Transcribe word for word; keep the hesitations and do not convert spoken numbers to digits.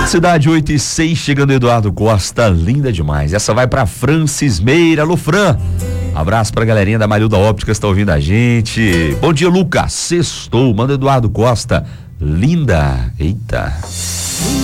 Cidade oito e seis, chegando Eduardo Costa, linda demais. Essa vai pra Francis Meira. Alô, Fran. Abraço pra galerinha da Marilda Ópticas, tá ouvindo a gente. Bom dia, Lucas. Sextou, manda Eduardo Costa. Linda. Eita.